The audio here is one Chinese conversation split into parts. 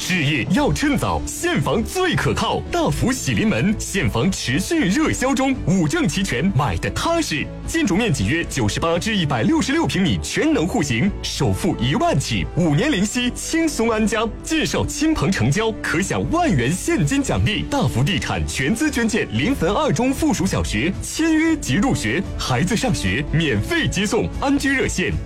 置业要趁早，现房最可靠。大福喜临门，现房持续热销中，5证齐全，买的踏实。建筑面积约98至166平米，全能户型，首付1万起，5年零息，轻松安家。介绍亲朋成交，可享1万元现金奖励。大福地产全资捐建临汾2中附属小学，签约即入学，孩子上学免费接送。安居热线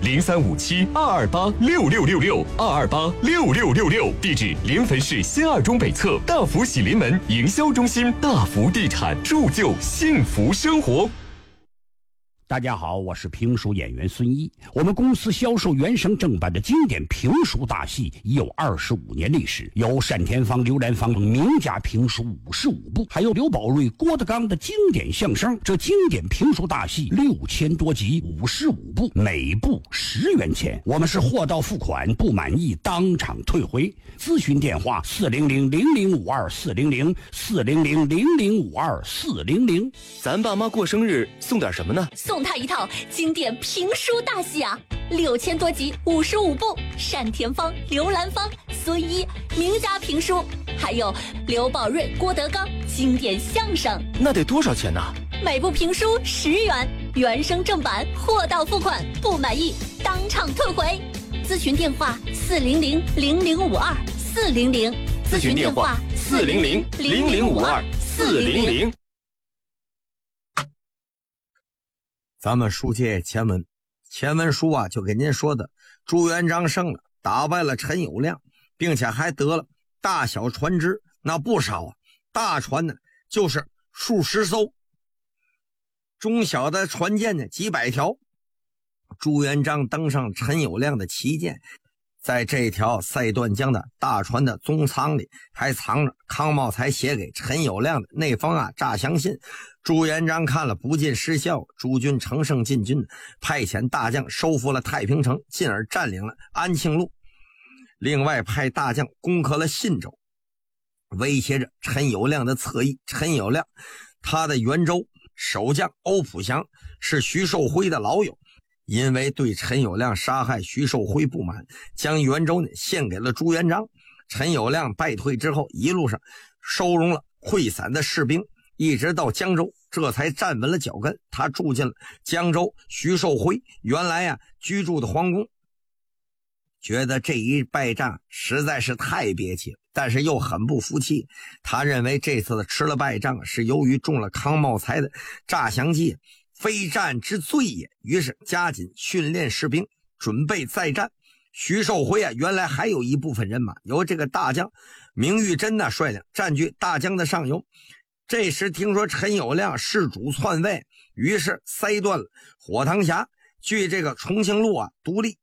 035722826666，2286666，地址临汾市新2中北侧大福喜临门营销中心。大福地产，铸就幸福生活。 大家好，我是评书演员孙一。我们公司销售原声正版的经典评书大戏已有25年历史，有单田芳、刘兰芳名家评书55部，还有刘宝瑞、郭德纲的经典相声。这经典评书大戏6000多集，55部，每部10元钱。我们是货到付款，不满意当场退回。咨询电话400-0052-400，400-0052-400。 咱爸妈过生日送点什么呢？ 送他一套经典评书大戏啊，6000多集，55部，单田芳、刘兰芳、孙一名家评书，还有刘宝瑞、郭德纲经典相声。 那得多少钱呢？ 每部评书10元，原声正版，货到付款，不满意当场退回。咨询电话400-0052-400， 咨询电话400-0052-400。 咱们书接前文，前文书啊就给您说的，朱元璋胜了，打败了陈友谅，并且还得了大小船只，那不少啊。大船呢就是数十艘，中小的船舰呢几百条。朱元璋登上陈友谅的旗舰，在这条塞断江的大船的宗舱里还藏着康茂才写给陈友谅的那封诈降信。朱元璋看了不禁失笑，诸军乘胜进军，派遣大将收复了太平城，进而占领了安庆路。另外派大将攻克了信州，威胁着陈友谅的侧翼。陈友谅他的元州守将欧普祥是徐寿辉的老友，因为对陈友谅杀害徐寿辉不满，将元州呢献给了朱元璋。陈友谅败退之后，一路上收容了溃散的士兵，一直到江州，这才站稳了脚跟。他住进了江州徐寿辉原来居住的皇宫，觉得这一败仗实在是太憋气了，但是又很不服气。他认为这次的吃了败仗是由于中了康茂才的诈降计，非战之罪也。于是加紧训练士兵，准备再战。徐寿辉原来还有一部分人马，由这个大将明玉珍率领，占据大江的上游。这时听说陈友谅弑主篡位，于是塞断了火塘峡，据这个重庆路独立，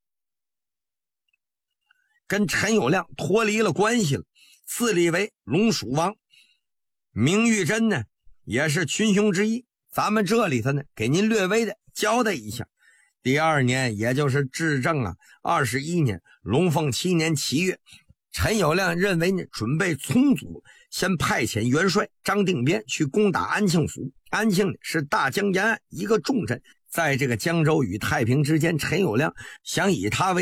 跟陈友谅脱离了关系了，自立为龙蜀王。明玉珍呢也是群雄之一。咱们这里头呢给您略微的交代一下。第2年，也就是至正21年龙凤7年7月，陈友谅认为呢准备充足，先派遣元帅张定边去攻打安庆府。安庆是大江沿岸一个重镇，在这个江州与太平之间，陈友谅想以它为